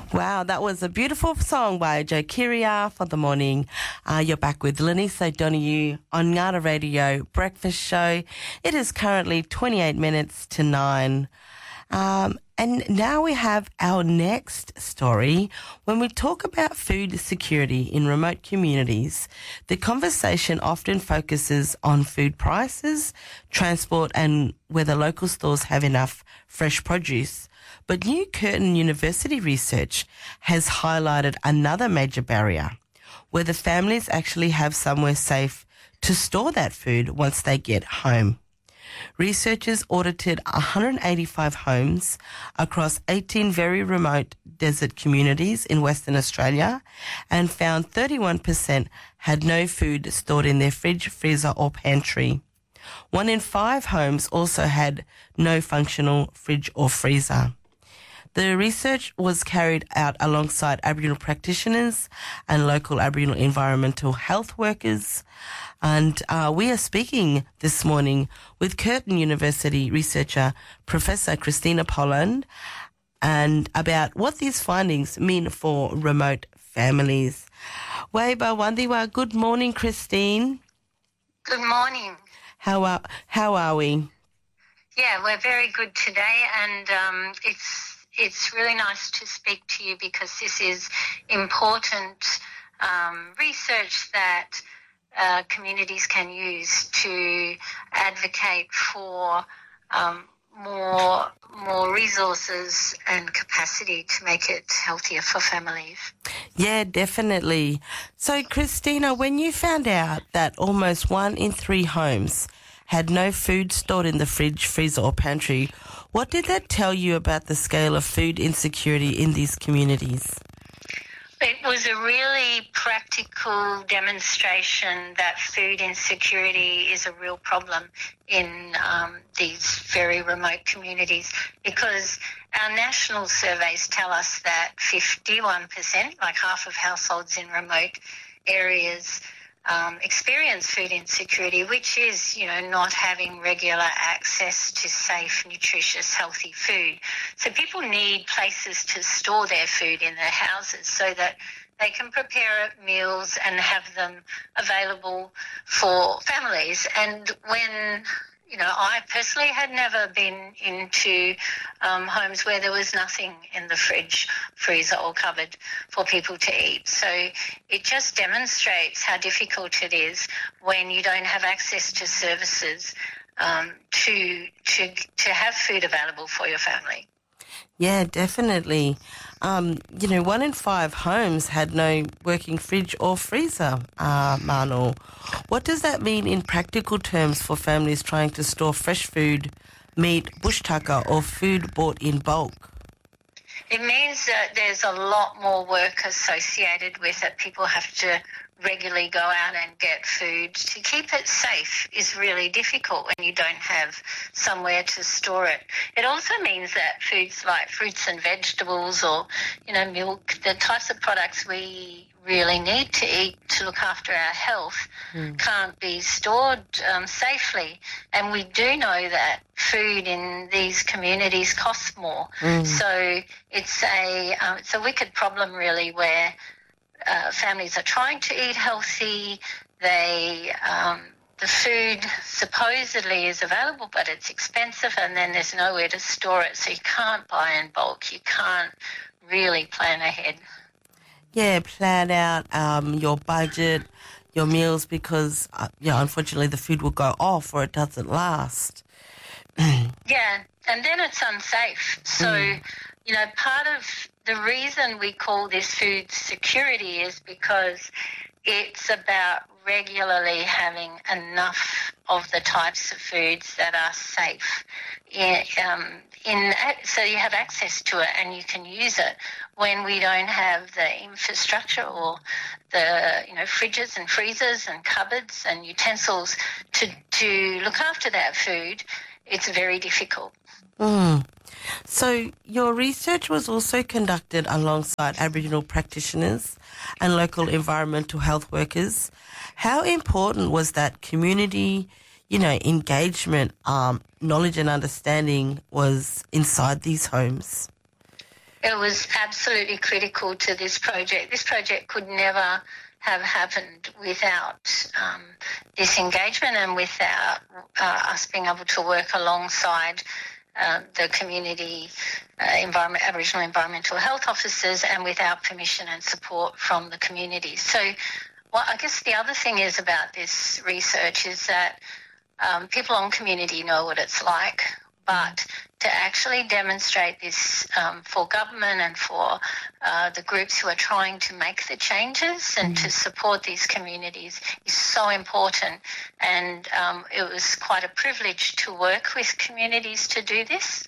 Wow, that was a beautiful song by Joe Kiria for the morning. You're back with Lenise O'Donoghue on Ngana Radio Breakfast Show. It is currently 28 minutes to 9. And now we have our next story. When we talk about food security in remote communities, the conversation often focuses on food prices, transport, and whether local stores have enough fresh produce. But New Curtin University research has highlighted another major barrier, whether families actually have somewhere safe to store that food once they get home. Researchers audited 185 homes across 18 very remote desert communities in Western Australia and found 31% had no food stored in their fridge, freezer or pantry. 1 in 5 homes also had no functional fridge or freezer. The research was carried out alongside Aboriginal practitioners and local Aboriginal environmental health workers. And we are speaking this morning with Curtin University researcher Professor Christina Polland and about what these findings mean for remote families. Weba Wandiwa, good morning, Christine. Good morning. How are we? Yeah, we're very good today, and it's really nice to speak to you because this is important research that communities can use to advocate for more resources and capacity to make it healthier for families. Yeah, definitely. So, Christina, when you found out that almost 1 in 3 homes had no food stored in the fridge, freezer or pantry, what did that tell you about the scale of food insecurity in these communities? It was a really practical demonstration that food insecurity is a real problem in these very remote communities, because our national surveys tell us that 51%, like half of households in remote areas, experience food insecurity, which is, not having regular access to safe, nutritious, healthy food. So people need places to store their food in their houses so that they can prepare meals and have them available for families. And when I personally had never been into homes where there was nothing in the fridge, freezer or cupboard for people to eat. So it just demonstrates how difficult it is when you don't have access to services to have food available for your family. Yeah, definitely. 1 in 5 homes had no working fridge or freezer, Manu. What does that mean in practical terms for families trying to store fresh food, meat, bush tucker or food bought in bulk? It means that there's a lot more work associated with it. People have to regularly go out and get food. To keep it safe is really difficult when you don't have somewhere to store it. It also means that foods like fruits and vegetables or, milk, the types of products we really need to eat to look after our health can't be stored safely. And we do know that food in these communities costs more. So it's a wicked problem really where families are trying to eat healthy. The food supposedly is available, but it's expensive, and then there's nowhere to store it. So you can't buy in bulk. You can't really plan ahead. Yeah, plan out your budget, your meals, because unfortunately the food will go off or it doesn't last. Yeah, and then it's unsafe. So, part of the reason we call this food security is because it's about regularly having enough of the types of foods that are safe. So you have access to it and you can use it when we don't have the infrastructure or the fridges and freezers and cupboards and utensils to look after that food. It's very difficult. So your research was also conducted alongside Aboriginal practitioners and local environmental health workers. How important was that community, engagement, knowledge and understanding was inside these homes? It was absolutely critical to this project. This project could never have happened without this engagement and without us being able to work alongside the community Aboriginal environmental health officers and without permission and support from the community. So I guess the other thing is about this research is that people on community know what it's like, but to actually demonstrate this for government and for the groups who are trying to make the changes and to support these communities is so important. And it was quite a privilege to work with communities to do this.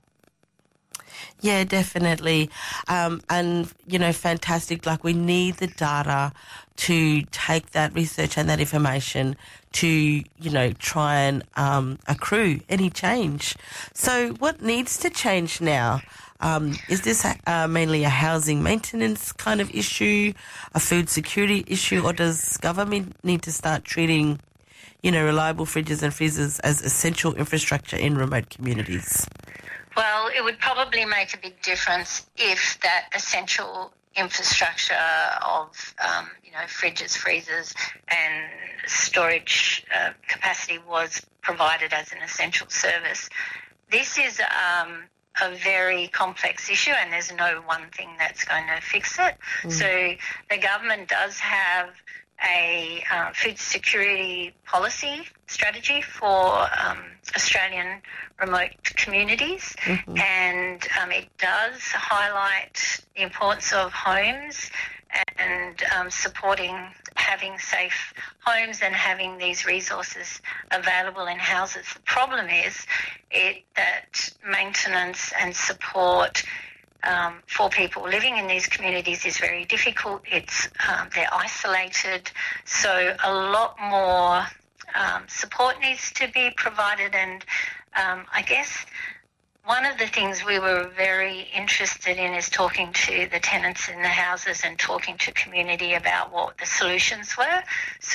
Yeah, definitely. And, you know, fantastic. Like, we need the data to take that research and that information to, you know, try and accrue any change. So what needs to change now? Is this mainly a housing maintenance kind of issue, a food security issue, or does government need to start treating, you know, reliable fridges and freezers as essential infrastructure in remote communities? Well, it would probably make a big difference if that essential infrastructure of, you know, fridges, freezers and storage capacity was provided as an essential service. This is a very complex issue and there's no one thing that's going to fix it. So the government does have a food security policy strategy for Australian remote communities, and it does highlight the importance of homes and supporting having safe homes and having these resources available in houses. The problem is that maintenance and support for people living in these communities is very difficult. They're isolated, so a lot more support needs to be provided. And I guess one of the things we were very interested in is talking to the tenants in the houses and talking to community about what the solutions were. So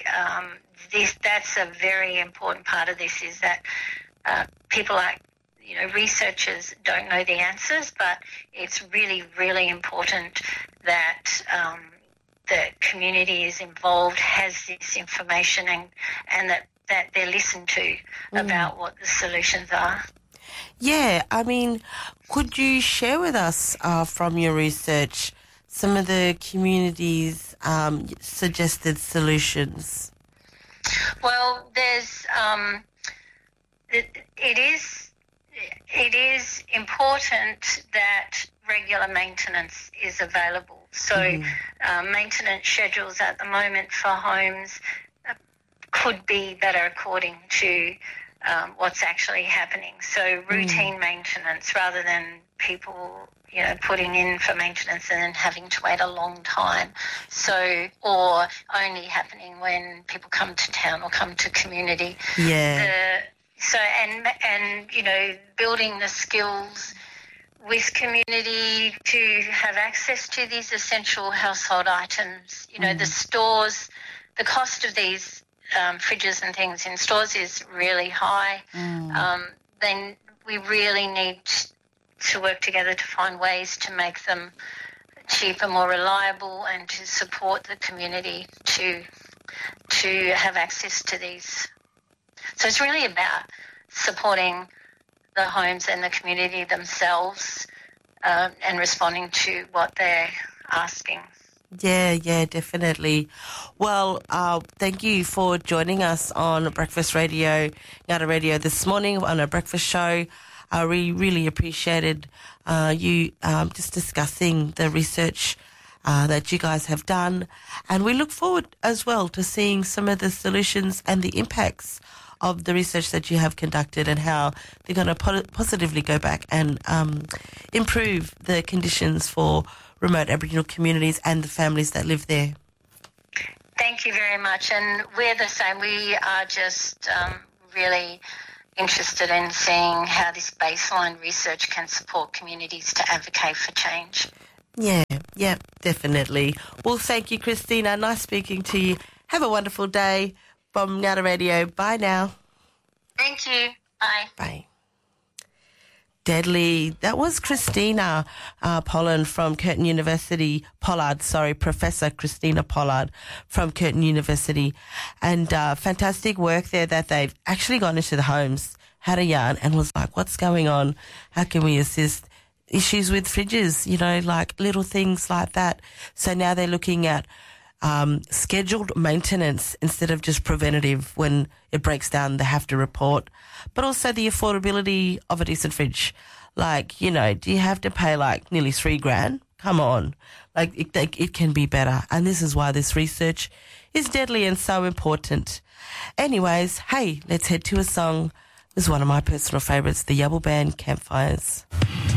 that's a very important part of this, is that people like, you know, researchers don't know the answers, but it's really, really important that the community is involved, has this information, and that they're listened to about what the solutions are. Yeah, I mean, could you share with us from your research some of the community's suggested solutions? Well, there's it is important that regular maintenance is available. So maintenance schedules at the moment for homes could be better according to what's actually happening. So routine maintenance rather than people, you know, putting in for maintenance and then having to wait a long time. So, or only happening when people come to town or come to community. Yeah. So and you know, building the skills with community to have access to these essential household items. You know, the stores, the cost of these fridges and things in stores is really high. Then we really need to work together to find ways to make them cheaper, more reliable, and to support the community to have access to these. So it's really about supporting the homes and the community themselves and responding to what they're asking. Yeah, definitely. Well, thank you for joining us on Breakfast Radio, Ngata Radio this morning on a breakfast show. We really appreciated you just discussing the research that you guys have done. And we look forward as well to seeing some of the solutions and the impacts of the research that you have conducted and how they're going to positively go back and improve the conditions for remote Aboriginal communities and the families that live there. Thank you very much. And we're the same. We are just really interested in seeing how this baseline research can support communities to advocate for change. Yeah, definitely. Well, thank you, Christina. Nice speaking to you. Have a wonderful day from Ngata Radio. Bye now. Thank you. Bye. Bye. Deadly. That was Christina Pollard from Curtin University. Professor Christina Pollard from Curtin University. And fantastic work there that they've actually gone into the homes, had a yarn and was like, what's going on? How can we assist? Issues with fridges, like little things like that. So now they're looking at scheduled maintenance instead of just preventative. When it breaks down, they have to report. But also the affordability of a decent fridge. Like, do you have to pay like nearly $3,000? Come on. Like it can be better. And this is why this research is deadly and so important. Anyways, hey, let's head to a song. This is one of my personal favourites, the Yabble Band, Campfires.